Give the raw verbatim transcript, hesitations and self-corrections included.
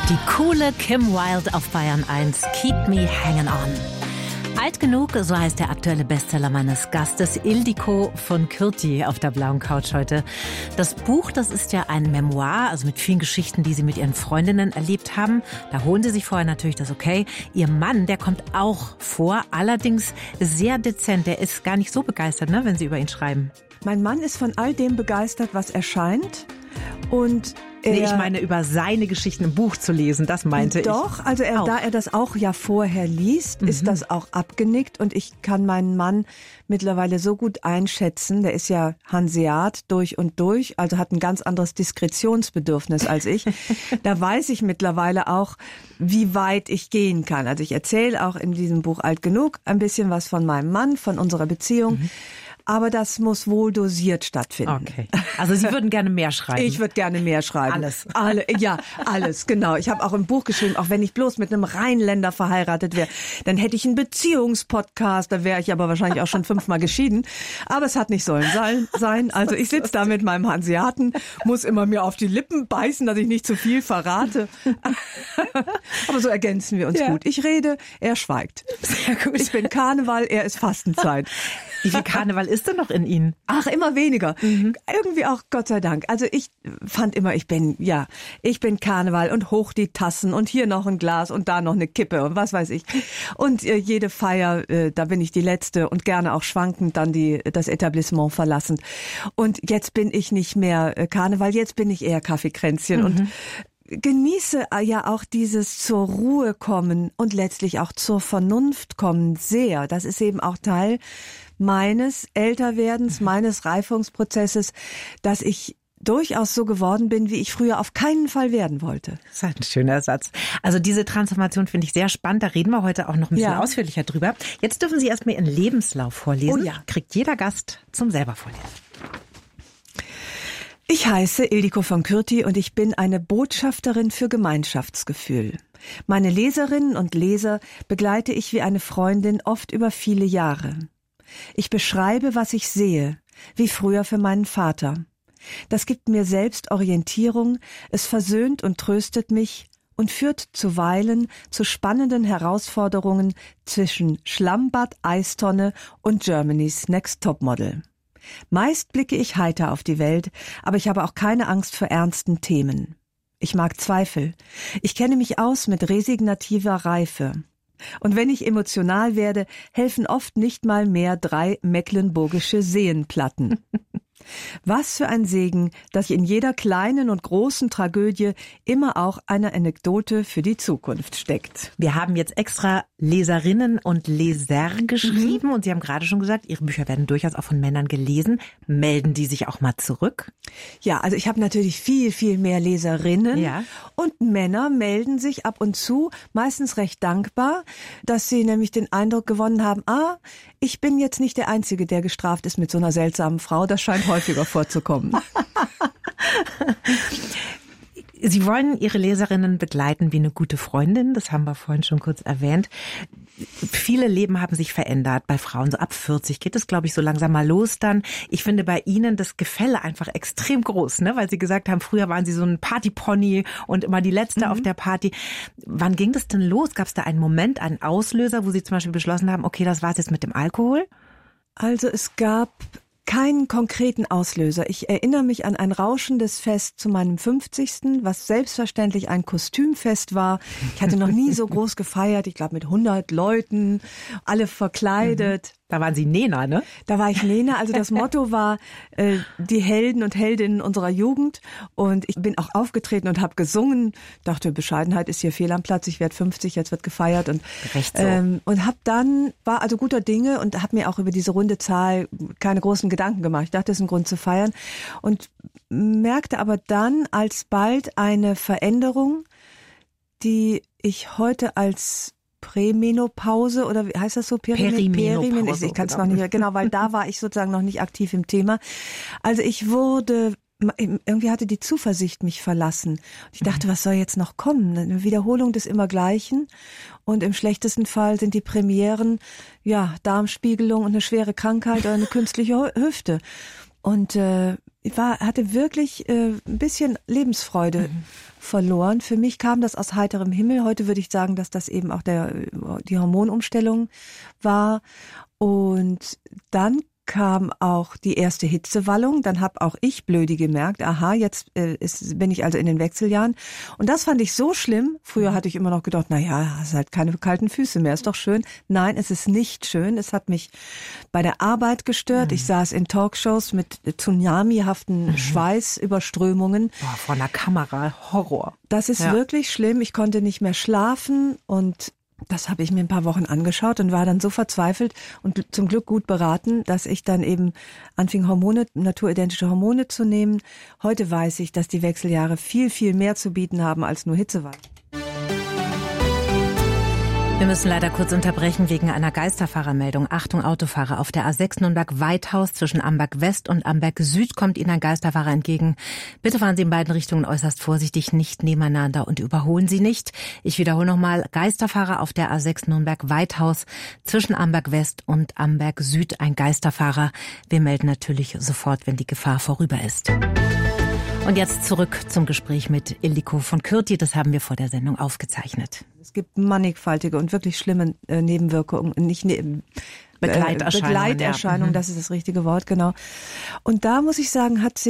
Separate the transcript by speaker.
Speaker 1: Die coole Kim Wilde auf Bayern eins. Keep me hanging on. Alt genug, so heißt der aktuelle Bestseller meines Gastes Ildiko von Kürti auf der blauen Couch heute. Das Buch, das ist ja ein Memoir, also mit vielen Geschichten, die sie mit ihren Freundinnen erlebt haben. Da holen sie sich vorher natürlich das Okay. Ihr Mann, der kommt auch vor, allerdings sehr dezent. Der ist gar nicht so begeistert, ne, wenn sie über ihn schreiben.
Speaker 2: Mein Mann ist von all dem begeistert, was erscheint. Und er,
Speaker 1: nee, ich meine, über seine Geschichten im Buch zu lesen, das meinte
Speaker 2: doch,
Speaker 1: ich.
Speaker 2: Doch, also er, da er das auch ja vorher liest, mhm. ist das auch abgenickt. Und ich kann meinen Mann mittlerweile so gut einschätzen. Der ist ja Hanseat durch und durch, also hat ein ganz anderes Diskretionsbedürfnis als ich. Da weiß ich mittlerweile auch, wie weit ich gehen kann. Also ich erzähle auch in diesem Buch Alt genug ein bisschen was von meinem Mann, von unserer Beziehung. Mhm. Aber das muss wohl dosiert stattfinden.
Speaker 1: Okay. Also Sie würden gerne mehr schreiben?
Speaker 2: Ich würde gerne mehr schreiben.
Speaker 1: Alles?
Speaker 2: Alle, ja, alles, genau. Ich habe auch im Buch geschrieben, auch wenn ich bloß mit einem Rheinländer verheiratet wäre, dann hätte ich einen Beziehungspodcast, da wäre ich aber wahrscheinlich auch schon fünfmal geschieden. Aber es hat nicht sollen sein. Also ich sitze da mit meinem Hanseaten, muss immer mir auf die Lippen beißen, dass ich nicht zu viel verrate. Aber so ergänzen wir uns ja. gut. Ich rede, er schweigt.
Speaker 1: Sehr gut.
Speaker 2: Ich bin Karneval, er ist Fastenzeit.
Speaker 1: Wie viel Karneval ist denn noch in Ihnen?
Speaker 2: Ach, immer weniger. Mhm. Irgendwie auch, Gott sei Dank. Also ich fand immer, ich bin, ja, ich bin Karneval und hoch die Tassen und hier noch ein Glas und da noch eine Kippe und was weiß ich. Und äh, jede Feier, äh, da bin ich die Letzte und gerne auch schwankend dann die das Etablissement verlassend. Und jetzt bin ich nicht mehr äh, Karneval, jetzt bin ich eher Kaffeekränzchen mhm. und genieße ja auch dieses zur Ruhe kommen und letztlich auch zur Vernunft kommen sehr. Das ist eben auch Teil meines Älterwerdens, meines Reifungsprozesses, dass ich durchaus so geworden bin, wie ich früher auf keinen Fall werden wollte.
Speaker 1: Das ist ein schöner Satz. Also diese Transformation finde ich sehr spannend. Da reden wir heute auch noch ein bisschen ja. ausführlicher drüber. Jetzt dürfen Sie erstmal Ihren Lebenslauf vorlesen.
Speaker 2: Oh ja.
Speaker 1: Kriegt jeder Gast zum selber vorlesen.
Speaker 2: Ich heiße Ildiko von Kürti und ich bin eine Botschafterin für Gemeinschaftsgefühl. Meine Leserinnen und Leser begleite ich wie eine Freundin oft über viele Jahre. Ich beschreibe, was ich sehe, wie früher für meinen Vater. Das gibt mir selbst Orientierung, es versöhnt und tröstet mich und führt zuweilen zu spannenden Herausforderungen zwischen Schlammbad, Eistonne und Germany's Next Topmodel. Meist blicke ich heiter auf die Welt, aber ich habe auch keine Angst vor ernsten Themen. Ich mag Zweifel. Ich kenne mich aus mit resignativer Reife. Und wenn ich emotional werde, helfen oft nicht mal mehr drei mecklenburgische Seenplatten. Was für ein Segen, dass in jeder kleinen und großen Tragödie immer auch eine Anekdote für die Zukunft steckt.
Speaker 1: Wir haben jetzt extra Leserinnen und Leser geschrieben mhm. und Sie haben gerade schon gesagt, Ihre Bücher werden durchaus auch von Männern gelesen. Melden die sich auch mal zurück?
Speaker 2: Ja, also ich habe natürlich viel, viel mehr Leserinnen
Speaker 1: ja.
Speaker 2: und Männer melden sich ab und zu, meistens recht dankbar, dass sie nämlich den Eindruck gewonnen haben, ah, ich bin jetzt nicht der Einzige, der gestraft ist mit so einer seltsamen Frau, das scheint häufiger vorzukommen.
Speaker 1: Sie wollen Ihre Leserinnen begleiten wie eine gute Freundin, das haben wir vorhin schon kurz erwähnt. Viele Leben haben sich verändert. Bei Frauen so ab vierzig geht es, glaube ich, so langsam mal los dann. Ich finde bei Ihnen das Gefälle einfach extrem groß, ne? Weil Sie gesagt haben, früher waren Sie so ein Partypony und immer die Letzte mhm. auf der Party. Wann ging das denn los? Gab es da einen Moment, einen Auslöser, wo Sie zum Beispiel beschlossen haben, okay, das war's jetzt mit dem Alkohol?
Speaker 2: Also es gab keinen konkreten Auslöser. Ich erinnere mich an ein rauschendes Fest zu meinem fünfzigsten, was selbstverständlich ein Kostümfest war. Ich hatte noch nie so groß gefeiert, ich glaube mit hundert Leuten, alle verkleidet.
Speaker 1: Da waren Sie Nena, ne?
Speaker 2: Da war ich Nena. Also das Motto war äh, die Helden und Heldinnen unserer Jugend. Und ich bin auch aufgetreten und habe gesungen. Dachte, Bescheidenheit ist hier fehl am Platz. Ich werde fünfzig, jetzt wird gefeiert. Und
Speaker 1: Recht so.
Speaker 2: ähm, und habe dann, war also guter Dinge und habe mir auch über diese runde Zahl keine großen Gedanken gemacht. Ich dachte, das ist ein Grund zu feiern. Und merkte aber dann alsbald eine Veränderung, die ich heute als Prämenopause oder wie heißt das so?
Speaker 1: Perimenopause.
Speaker 2: Perimenopause. Ich kann es genau. noch nicht, genau, weil da war ich sozusagen noch nicht aktiv im Thema. Also ich wurde, irgendwie hatte die Zuversicht mich verlassen. Und ich dachte, was soll jetzt noch kommen? Eine Wiederholung des Immergleichen. Und im schlechtesten Fall sind die Premieren, ja, Darmspiegelung und eine schwere Krankheit oder eine künstliche Hüfte. Und äh, ich war, hatte wirklich äh, ein bisschen Lebensfreude mhm. verloren. Für mich kam das aus heiterem Himmel. Heute würde ich sagen, dass das eben auch der die Hormonumstellung war. Und dann kam auch die erste Hitzewallung. Dann habe auch ich blödi gemerkt, aha, jetzt äh, ist, bin ich also in den Wechseljahren. Und das fand ich so schlimm. Früher hatte ich immer noch gedacht, na ja, hast halt keine kalten Füße mehr, ist doch schön. Nein, es ist nicht schön. Es hat mich bei der Arbeit gestört. Mhm. Ich saß in Talkshows mit tsunamihaften mhm. Schweißüberströmungen.
Speaker 1: Boah, vor einer Kamera, Horror.
Speaker 2: Das ist ja. wirklich schlimm. Ich konnte nicht mehr schlafen und das habe ich mir ein paar Wochen angeschaut und war dann so verzweifelt und zum Glück gut beraten, dass ich dann eben anfing, Hormone, naturidentische Hormone zu nehmen. Heute weiß ich, dass die Wechseljahre viel, viel mehr zu bieten haben als nur Hitzewallung.
Speaker 1: Wir müssen leider kurz unterbrechen wegen einer Geisterfahrermeldung. Achtung, Autofahrer. Auf der A sechs Nürnberg-Weithaus zwischen Amberg-West und Amberg-Süd kommt Ihnen ein Geisterfahrer entgegen. Bitte fahren Sie in beiden Richtungen äußerst vorsichtig, nicht nebeneinander und überholen Sie nicht. Ich wiederhole nochmal, Geisterfahrer auf der A sechs Nürnberg-Weithaus zwischen Amberg-West und Amberg-Süd. Ein Geisterfahrer. Wir melden natürlich sofort, wenn die Gefahr vorüber ist. Und jetzt zurück zum Gespräch mit Ildiko von Kürti. Das haben wir vor der Sendung aufgezeichnet.
Speaker 2: Es gibt mannigfaltige und wirklich schlimme äh, Nebenwirkungen, nicht ne-
Speaker 1: Begleiterscheinungen.
Speaker 2: Begleiterscheinungen,
Speaker 1: ja.
Speaker 2: das ist das richtige Wort, genau. Und da muss ich sagen, hat sich